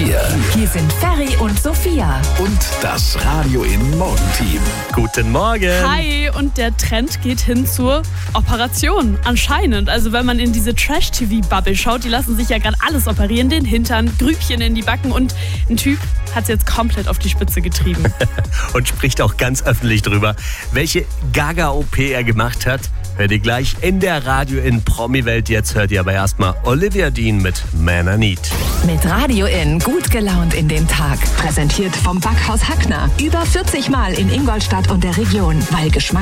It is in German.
Hier sind Ferry und Sophia. Und das Radio in Morgenteam. Guten Morgen. Hi, und der Trend geht hin zur Operation, anscheinend. Also wenn man in diese Trash-TV-Bubble schaut, die lassen sich ja gerade alles operieren, den Hintern, Grübchen in die Backen, und ein Typ hat es jetzt komplett auf die Spitze getrieben. Und spricht auch ganz öffentlich drüber, welche Gaga-OP er gemacht hat. Hört ihr gleich in der Radio in Promi-Welt. Jetzt hört ihr aber erstmal Olivia Dean mit Man I Need. Mit Radio in gut gelaunt in den Tag. Präsentiert vom Backhaus Hackner. Über 40 Mal in Ingolstadt und der Region, weil Geschmack